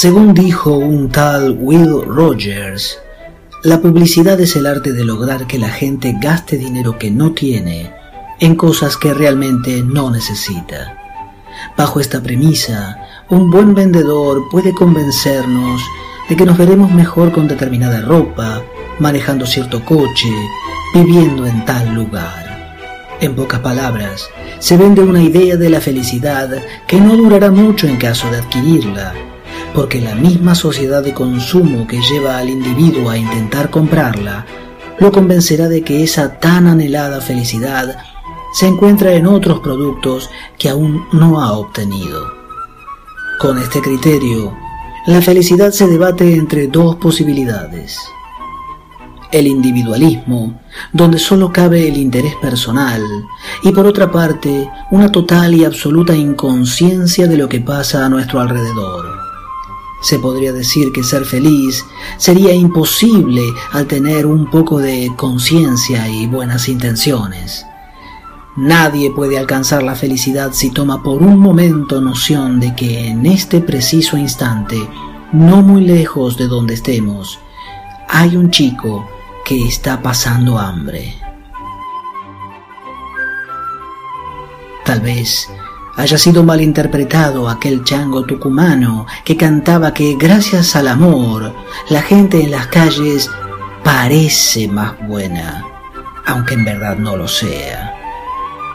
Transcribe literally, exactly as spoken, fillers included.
Según dijo un tal Will Rogers, la publicidad es el arte de lograr que la gente gaste dinero que no tiene en cosas que realmente no necesita. Bajo esta premisa, un buen vendedor puede convencernos de que nos veremos mejor con determinada ropa, manejando cierto coche, viviendo en tal lugar. En pocas palabras, se vende una idea de la felicidad que no durará mucho en caso de adquirirla, porque la misma sociedad de consumo que lleva al individuo a intentar comprarla lo convencerá de que esa tan anhelada felicidad se encuentra en otros productos que aún no ha obtenido. Con este criterio, la felicidad se debate entre dos posibilidades: el individualismo, donde solo cabe el interés personal, y por otra parte, una total y absoluta inconsciencia de lo que pasa a nuestro alrededor. Se podría decir que ser feliz sería imposible al tener un poco de conciencia y buenas intenciones. Nadie puede alcanzar la felicidad si toma por un momento noción de que en este preciso instante, no muy lejos de donde estemos, hay un chico que está pasando hambre. Tal vez haya sido malinterpretado aquel chango tucumano que cantaba que gracias al amor la gente en las calles parece más buena, aunque en verdad no lo sea.